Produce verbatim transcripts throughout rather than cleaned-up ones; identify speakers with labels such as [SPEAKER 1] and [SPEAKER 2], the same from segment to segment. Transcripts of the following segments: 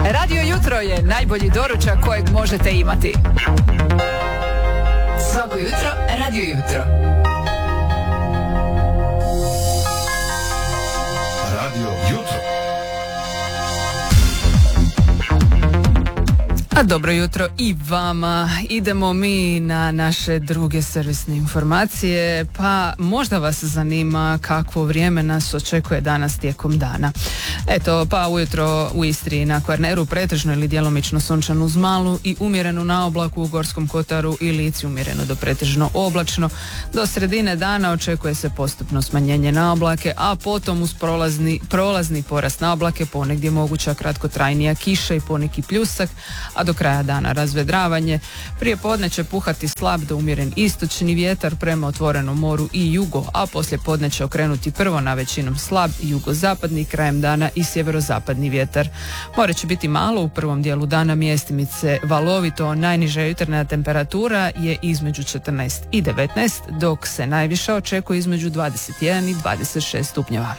[SPEAKER 1] Radio Jutro je najbolji doručak kojeg možete imati. Svako jutro, Radio Jutro.
[SPEAKER 2] Radio Jutro.
[SPEAKER 1] A dobro jutro i vama. Idemo mi na naše druge servisne informacije, pa možda vas zanima kakvo vrijeme nas očekuje danas tijekom dana. Eto, pa ujutro u Istri na Kvarneru pretežno ili djelomično sunčano uz malu i umjerenu na oblaku, u Gorskom kotaru i Lici umjereno do pretežno oblačno. Do sredine dana očekuje se postupno smanjenje na oblake, a potom uz prolazni, prolazni porast na oblake, ponegdje moguća kratkotrajnija kiša i poneki pljusak, a do kraja dana razvedravanje. Prije podne će puhati slab do umjeren istočni vjetar prema otvorenom moru i jugo, a poslije podne će okrenuti prvo na većinom slab jugozapadni, krajem dana i sjeverozapadni vjetar. More će biti malo u prvom dijelu dana, mjestimice valovito. Najniža jutarnja temperatura je između četrnaest i devetnaest, dok se najviša očekuje između dvadeset jedan i dvadeset šest stupnjeva.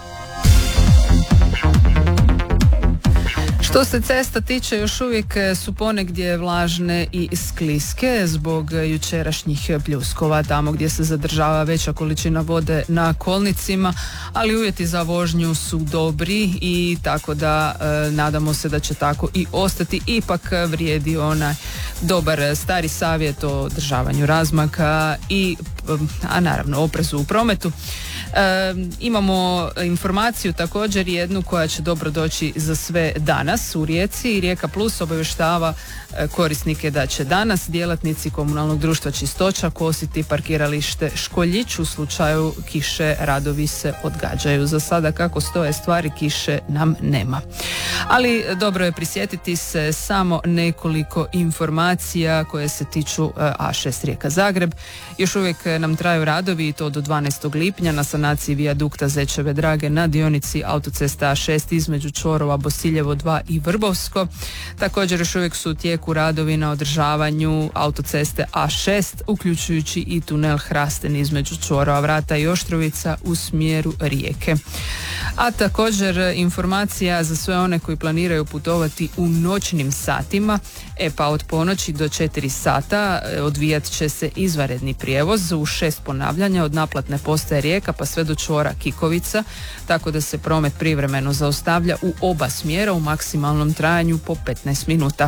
[SPEAKER 1] Što se cesta tiče, još uvijek su ponegdje vlažne i skliske zbog jučerašnjih pljuskova, tamo gdje se zadržava veća količina vode na kolnicima, ali uvjeti za vožnju su dobri i tako da e, nadamo se da će tako i ostati. Ipak vrijedi onaj dobar stari savjet o održavanju razmaka i, a naravno, oprezu u prometu. E, imamo informaciju također jednu koja će dobro doći za sve danas u Rijeci. Rijeka Plus obavještava e, korisnike da će danas djelatnici komunalnog društva Čistoća kositi parkiralište Školjić. U slučaju kiše radovi se odgađaju. Za sada kako stoje stvari, kiše nam nema. Ali dobro je prisjetiti se samo nekoliko informacija koje se tiču e, A šest Rijeka Zagreb. Još uvijek nam traju radovi i to do dvanaestog lipnja na sanaciji vijadukta Zečeve Drage na dionici autocesta A šest između čvorova Bosiljevo dva i Vrbovsko. Također još uvijek su u tijeku radovi na održavanju autoceste A šest, uključujući i tunel Hrasten između čvorova Vrata i Oštrovica u smjeru Rijeke. A također informacija za sve one koji planiraju putovati u noćnim satima. E pa od ponoći do četiri sata odvijat će se izvanredni prijevoz u šest ponavljanja od naplatne postaje Rijeka pa sve do čvora Kikovica, tako da se promet privremeno zaustavlja u oba smjera u maksimalnom trajanju po petnaest minuta.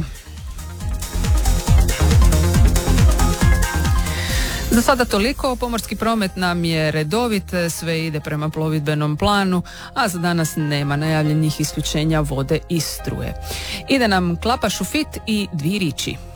[SPEAKER 1] Za sada toliko, pomorski promet nam je redovit, sve ide prema plovidbenom planu, a za danas nema najavljenih isključenja vode i struje. Ide nam Klapa Šufit i Dvi riči.